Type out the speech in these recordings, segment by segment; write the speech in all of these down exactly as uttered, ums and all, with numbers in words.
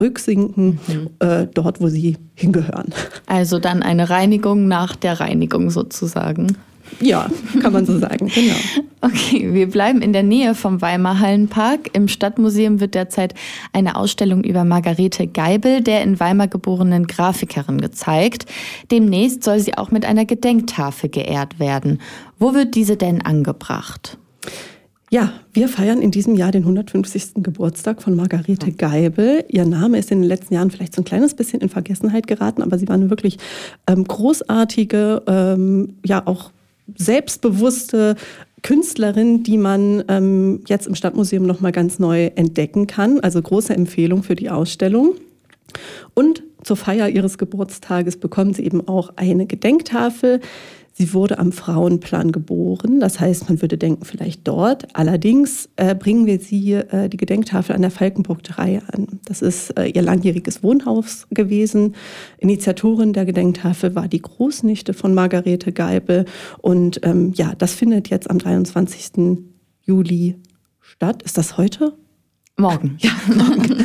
rücksinken, mhm. äh, dort, wo sie hingehören. Also dann eine Reinigung nach der Reinigung sozusagen. Ja, kann man so sagen, genau. Okay, wir bleiben in der Nähe vom Weimar Hallenpark. Im Stadtmuseum wird derzeit eine Ausstellung über Margarete Geibel, der in Weimar geborenen Grafikerin, gezeigt. Demnächst soll sie auch mit einer Gedenktafel geehrt werden. Wo wird diese denn angebracht? Ja, wir feiern in diesem Jahr den hundertfünfzigsten Geburtstag von Margarete Geibel. Ihr Name ist in den letzten Jahren vielleicht so ein kleines bisschen in Vergessenheit geraten, aber sie war eine wirklich ähm, großartige, ähm, ja auch selbstbewusste Künstlerin, die man ähm, jetzt im Stadtmuseum nochmal ganz neu entdecken kann. Also große Empfehlung für die Ausstellung. Und zur Feier ihres Geburtstages bekommt sie eben auch eine Gedenktafel. Sie wurde am Frauenplan geboren, das heißt, man würde denken, vielleicht dort. Allerdings äh, bringen wir sie äh, die Gedenktafel an der Falkenburg drei an. Das ist äh, ihr langjähriges Wohnhaus gewesen. Initiatorin der Gedenktafel war die Großnichte von Margarete Geibel. Und ähm, ja, das findet jetzt am dreiundzwanzigsten Juli statt. Ist das heute? Morgen. Ja, morgen.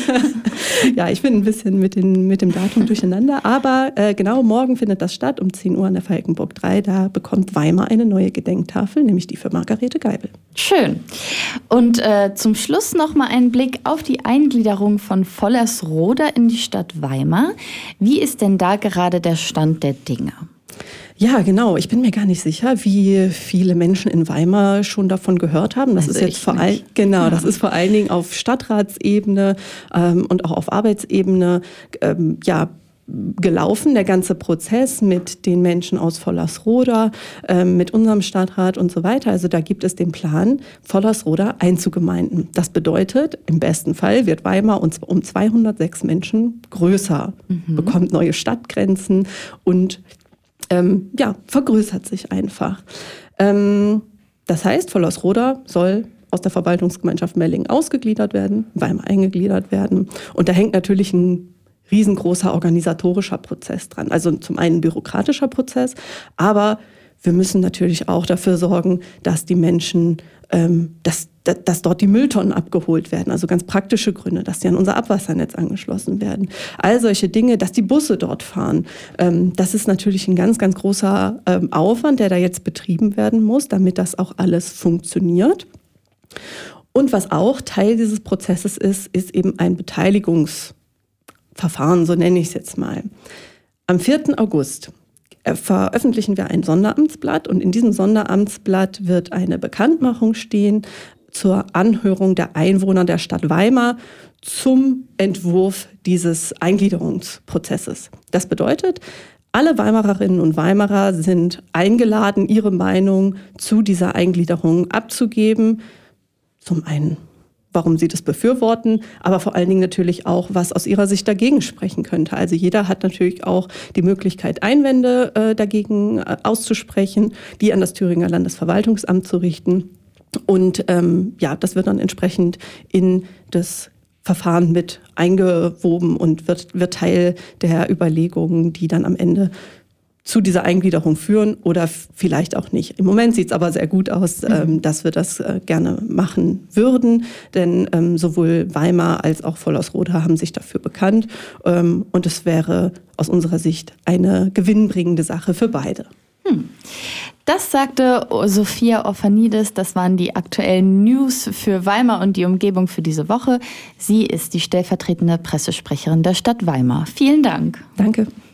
Ja, ich bin ein bisschen mit, den, mit dem Datum durcheinander, aber äh, genau morgen findet das statt, um zehn Uhr an der Falkenburg drei. Da bekommt Weimar eine neue Gedenktafel, nämlich die für Margarete Geibel. Schön. Und äh, zum Schluss noch mal ein Blick auf die Eingliederung von Vollersroda in die Stadt Weimar. Wie ist denn da gerade der Stand der Dinge? Ja, genau. Ich bin mir gar nicht sicher, wie viele Menschen in Weimar schon davon gehört haben. Das also ist jetzt vor allem, genau, ja. das ist vor allen Dingen auf Stadtratsebene ähm, und auch auf Arbeitsebene ähm, ja, gelaufen, der ganze Prozess mit den Menschen aus Vollersroda, ähm, mit unserem Stadtrat und so weiter. Also da gibt es den Plan, Vollersroda einzugemeinden. Das bedeutet, im besten Fall wird Weimar um zweihundertsechs Menschen größer, mhm. bekommt neue Stadtgrenzen und Ähm, ja, vergrößert sich einfach. Ähm, das heißt, Vollersroda soll aus der Verwaltungsgemeinschaft Mellingen ausgegliedert werden, Weimar eingegliedert werden. Und da hängt natürlich ein riesengroßer organisatorischer Prozess dran. Also zum einen ein bürokratischer Prozess, aber wir müssen natürlich auch dafür sorgen, dass die Menschen, ähm, dass, dass dort die Mülltonnen abgeholt werden. Also ganz praktische Gründe, dass die an unser Abwassernetz angeschlossen werden. All solche Dinge, dass die Busse dort fahren. Ähm, das ist natürlich ein ganz, ganz großer ähm, Aufwand, der da jetzt betrieben werden muss, damit das auch alles funktioniert. Und was auch Teil dieses Prozesses ist, ist eben ein Beteiligungsverfahren, so nenne ich es jetzt mal. Am vierten August veröffentlichen wir ein Sonderamtsblatt und in diesem Sonderamtsblatt wird eine Bekanntmachung stehen zur Anhörung der Einwohner der Stadt Weimar zum Entwurf dieses Eingliederungsprozesses. Das bedeutet, alle Weimarerinnen und Weimarer sind eingeladen, ihre Meinung zu dieser Eingliederung abzugeben. Zum einen, warum sie das befürworten, aber vor allen Dingen natürlich auch, was aus ihrer Sicht dagegen sprechen könnte. Also jeder hat natürlich auch die Möglichkeit, Einwände äh, dagegen äh, auszusprechen, die an das Thüringer Landesverwaltungsamt zu richten. Und ähm, ja, das wird dann entsprechend in das Verfahren mit eingewoben und wird, wird Teil der Überlegungen, die dann am Ende zu dieser Eingliederung führen oder vielleicht auch nicht. Im Moment sieht es aber sehr gut aus, mhm. ähm, dass wir das äh, gerne machen würden, denn ähm, sowohl Weimar als auch Vollersroda haben sich dafür bekannt ähm, und es wäre aus unserer Sicht eine gewinnbringende Sache für beide. Hm. Das sagte Sophia Orphanidis, das waren die aktuellen News für Weimar und die Umgebung für diese Woche. Sie ist die stellvertretende Pressesprecherin der Stadt Weimar. Vielen Dank. Danke.